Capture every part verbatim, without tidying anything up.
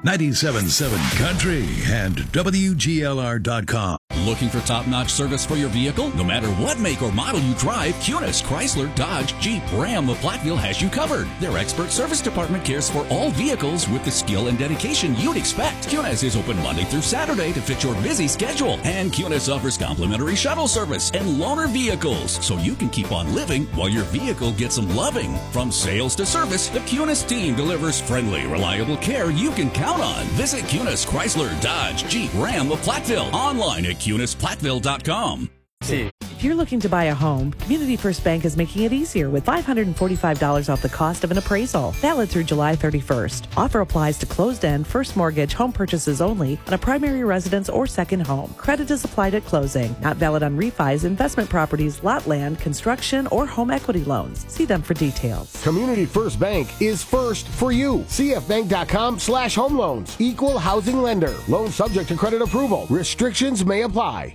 ninety-seven point seven Country and W G L R dot com. Looking for top-notch service for your vehicle? No matter what make or model you drive, Cunis, Chrysler, Dodge, Jeep, Ram of Platteville has you covered. Their expert service department cares for all vehicles with the skill and dedication you'd expect. Cunis is open Monday through Saturday to fit your busy schedule. And Cunis offers complimentary shuttle service and loaner vehicles, so you can keep on living while your vehicle gets some loving. From sales to service, the Cunis team delivers friendly, reliable care you can count on. Visit Cunis, Chrysler, Dodge, Jeep, Ram of Platteville. Online at Cunis Platteville dot com. If you're looking to buy a home, Community First Bank is making it easier with five hundred forty-five dollars off the cost of an appraisal. Valid through July thirty-first. Offer applies to closed-end first mortgage home purchases only on a primary residence or second home. Credit is applied at closing. Not valid on refis, investment properties, lot land, construction, or home equity loans. See them for details. Community First Bank is first for you. C F bank dot com slash home loans. Equal housing lender. Loan subject to credit approval. Restrictions may apply.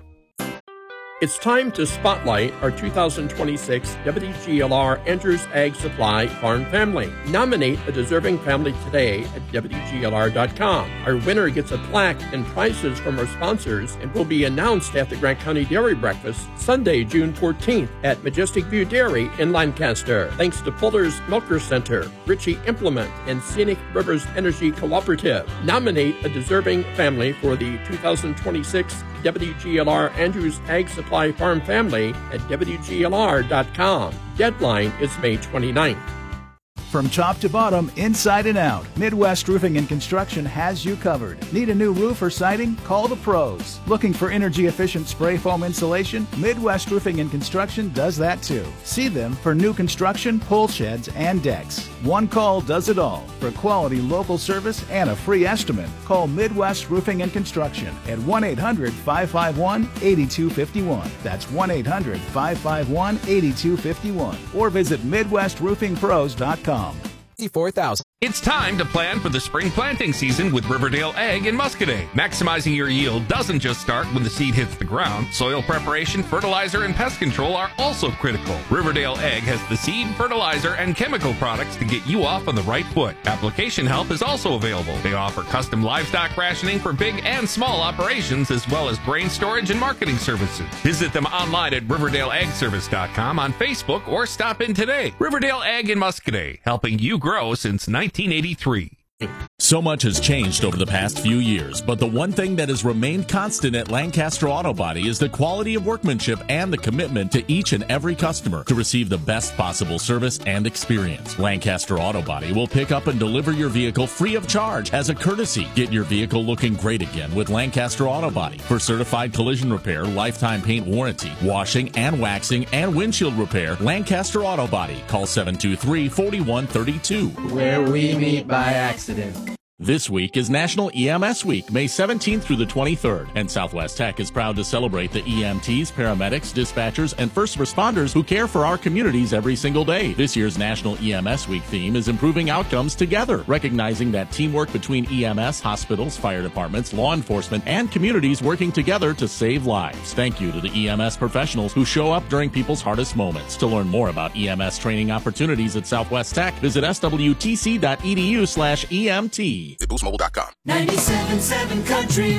It's time to spotlight our two thousand twenty-six W G L R Andrews Ag Supply Farm Family. Nominate a deserving family today at W G L R dot com. Our winner gets a plaque and prizes from our sponsors and will be announced at the Grant County Dairy Breakfast Sunday, June fourteenth at Majestic View Dairy in Lancaster. Thanks to Fuller's Milker Center, Ritchie Implement, and Scenic Rivers Energy Cooperative. Nominate a deserving family for the two thousand twenty-six W G L R Andrews Ag Supply Farm Family at W G L R dot com. Deadline is May twenty-ninth. From top to bottom, inside and out, Midwest Roofing and Construction has you covered. Need a new roof or siding? Call the pros. Looking for energy-efficient spray foam insulation? Midwest Roofing and Construction does that too. See them for new construction, pole sheds, and decks. One call does it all. For quality local service and a free estimate, call Midwest Roofing and Construction at one eight hundred, five five one, eight two five one. That's one eight hundred, five five one, eight two five one. Or visit Midwest Roofing Pros dot com. fifty-four thousand. It's time to plan for the spring planting season with Riverdale Ag in Muscadet. Maximizing your yield doesn't just start when the seed hits the ground. Soil preparation, fertilizer, and pest control are also critical. Riverdale Ag has the seed, fertilizer, and chemical products to get you off on the right foot. Application help is also available. They offer custom livestock rationing for big and small operations, as well as grain storage and marketing services. Visit them online at Riverdale Ag Service dot com, on Facebook, or stop in today. Riverdale Ag in Muscadet, helping you grow since nineteen eighty-three. So much has changed over the past few years, but the one thing that has remained constant at Lancaster Auto Body is the quality of workmanship and the commitment to each and every customer to receive the best possible service and experience. Lancaster Auto Body will pick up and deliver your vehicle free of charge as a courtesy. Get your vehicle looking great again with Lancaster Auto Body. For certified collision repair, lifetime paint warranty, washing and waxing, and windshield repair, Lancaster Auto Body. Call seven two three, four one three two. Where we meet by accident. This week is National E M S Week, May seventeenth through the twenty-third, and Southwest Tech is proud to celebrate the E M Ts, paramedics, dispatchers, and first responders who care for our communities every single day. This year's National E M S Week theme is Improving Outcomes Together, recognizing that teamwork between E M S, hospitals, fire departments, law enforcement, and communities working together to save lives. Thank you to the E M S professionals who show up during people's hardest moments. To learn more about E M S training opportunities at Southwest Tech, visit S W T C dot E D U slash E M T. boost mobile dot com. ninety-seven point seven Country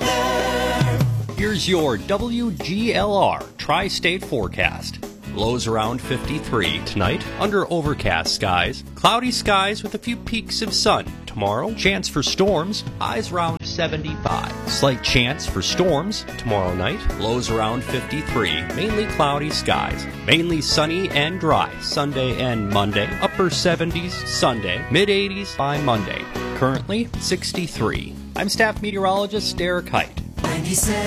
Weather. Here's your W G L R Tri-State Forecast. Lows around fifty-three. Tonight, under overcast skies. Cloudy skies with a few peaks of sun. Tomorrow, chance for storms. Highs around seventy-five. Slight chance for storms tomorrow night. Lows around fifty-three. Mainly cloudy skies. Mainly sunny and dry. Sunday and Monday. Upper seventies Sunday. Mid eighties by Monday. Currently, sixty-three. I'm staff meteorologist Derek Height. ninety-seven